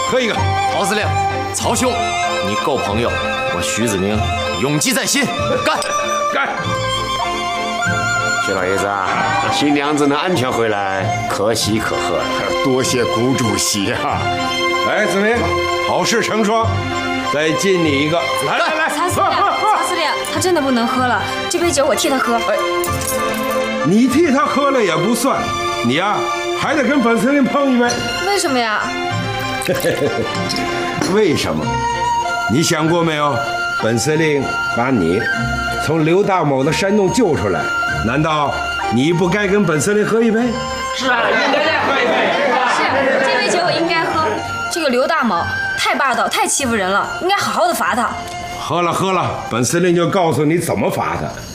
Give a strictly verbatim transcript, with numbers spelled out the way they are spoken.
喝一个。 曹司令，曹兄，你够朋友，我徐子宁永记在心。干干！ 薛老爷子啊，新娘子能安全回来，可喜可贺了。多谢谷主席啊！ 来，子明，好事成双，再敬你一个。来来来， 曹司令，曹司令，他真的不能喝了，这杯酒我替他喝。哎， 你替他喝了也不算，你呀、啊、还得跟本司令碰一杯。 为什么呀？ 为什么？你想过没有？本司令把你从刘大某的山洞救出来，难道你不该跟本司令喝一杯？ 是啊，应该再喝一杯。 是，这杯酒我应该喝。这个刘大某太霸道，太欺负人了，应该好好的罚他。 喝了喝了，本司令就告诉你怎么罚他。